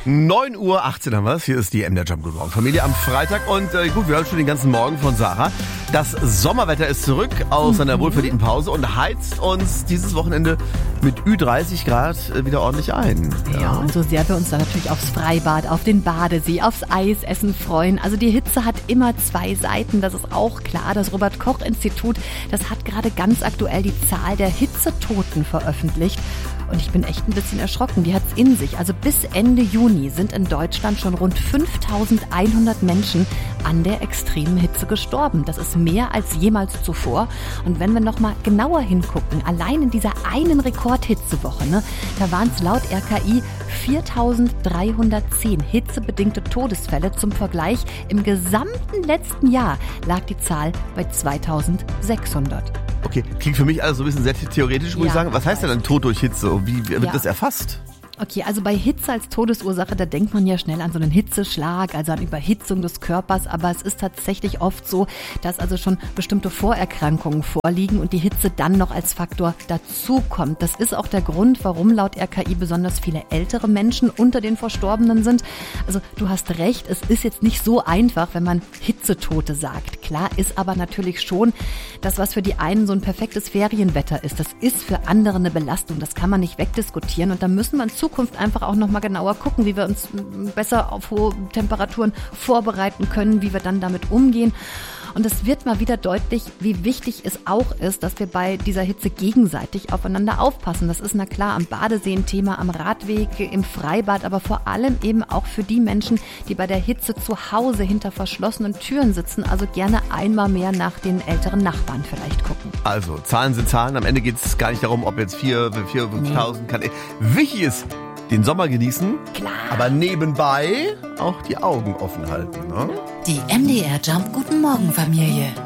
9:18 Uhr haben wir es. Hier ist die MDR Jump Good Morgen Familie am Freitag. Und gut, wir hören schon den ganzen Morgen von Sarah. Das Sommerwetter ist zurück aus seiner wohlverdienten Pause und heizt uns dieses Wochenende mit Ü30 Grad wieder ordentlich ein. Ja, und so sehr wir uns dann natürlich aufs Freibad, auf den Badesee, aufs Eisessen freuen. Also die Hitze hat immer zwei Seiten, das ist auch klar. Das Robert-Koch-Institut, das hat gerade ganz aktuell die Zahl der Hitzetoten veröffentlicht. Und ich bin echt ein bisschen erschrocken. Die hat's in sich. Also bis Ende Juni sind in Deutschland schon rund 5.100 Menschen an der extremen Hitze gestorben. Das ist mehr als jemals zuvor. Und wenn wir noch mal genauer hingucken, allein in dieser einen Rekordhitzewoche, da waren es laut RKI 4.310 hitzebedingte Todesfälle. Zum Vergleich, im gesamten letzten Jahr lag die Zahl bei 2.600. Okay, klingt für mich alles so ein bisschen sehr theoretisch, muss ich sagen. Was heißt denn dann Tod durch Hitze? Wie wird das erfasst? Okay, also bei Hitze als Todesursache, da denkt man ja schnell an so einen Hitzeschlag, also an Überhitzung des Körpers, aber es ist tatsächlich oft so, dass also schon bestimmte Vorerkrankungen vorliegen und die Hitze dann noch als Faktor dazukommt. Das ist auch der Grund, warum laut RKI besonders viele ältere Menschen unter den Verstorbenen sind. Also du hast recht, es ist jetzt nicht so einfach, wenn man Hitzetote sagt. Klar ist aber natürlich schon, das, was für die einen so ein perfektes Ferienwetter ist, das ist für andere eine Belastung, das kann man nicht wegdiskutieren und da müssen wir in Zukunft einfach auch noch mal genauer gucken, wie wir uns besser auf hohe Temperaturen vorbereiten können, wie wir dann damit umgehen. Und es wird mal wieder deutlich, wie wichtig es auch ist, dass wir bei dieser Hitze gegenseitig aufeinander aufpassen. Das ist na klar am Badesee ein Thema, am Radweg, im Freibad, aber vor allem eben auch für die Menschen, die bei der Hitze zu Hause hinter verschlossenen Türen sitzen. Also gerne einmal mehr nach den älteren Nachbarn vielleicht gucken. Also, Zahlen sind Zahlen. Am Ende geht es gar nicht darum, ob jetzt 4.000, 5.000. Wichtig ist, den Sommer genießen, klar, aber nebenbei auch die Augen offen halten. Ne? Die MDR Jump Guten Morgen Familie.